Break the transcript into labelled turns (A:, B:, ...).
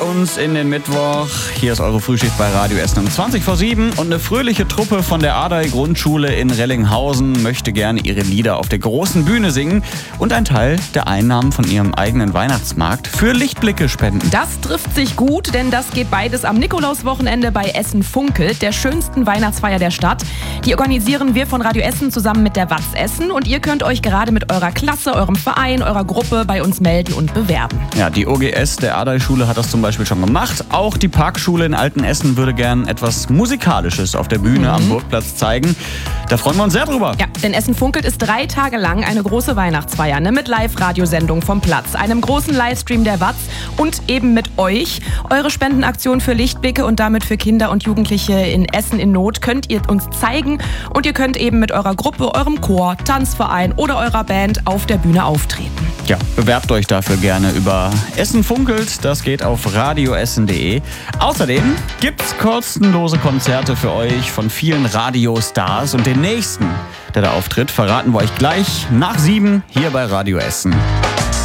A: uns in den Mittwoch. Hier ist eure Frühschicht bei Radio Essen um 7:20 und eine fröhliche Truppe von der Ardey-Grundschule in Rellinghausen möchte gerne ihre Lieder auf der großen Bühne singen und einen Teil der Einnahmen von ihrem eigenen Weihnachtsmarkt für Lichtblicke spenden.
B: Das trifft sich gut, denn das geht beides am Nikolauswochenende bei Essen Funkelt, der schönsten Weihnachtsfeier der Stadt. Die organisieren wir von Radio Essen zusammen mit der Watz Essen und ihr könnt euch gerade mit eurer Klasse, eurem Verein, eurer Gruppe bei uns melden und bewerben.
A: Ja, die OGS der Ardey-Schule hat das zum Beispiel schon gemacht. Auch die Parkschule in Altenessen würde gern etwas Musikalisches auf der Bühne am Burgplatz zeigen. Da freuen wir uns sehr drüber.
B: Ja, denn Essen Funkelt ist 3 Tage lang eine große Weihnachtsfeier, mit Live-Radiosendung vom Platz, einem großen Livestream der Watz und eben mit euch. Eure Spendenaktion für Lichtblicke und damit für Kinder und Jugendliche in Essen in Not könnt ihr uns zeigen und ihr könnt eben mit eurer Gruppe, eurem Chor, Tanzverein oder eurer Band auf der Bühne auftreten.
A: Ja, bewerbt euch dafür gerne über Essen Funkelt. Das geht auf radioessen.de. Außerdem gibt's kostenlose Konzerte für euch von vielen Radiostars. Und den nächsten, der da auftritt, verraten wir euch gleich nach 7 hier bei Radio Essen.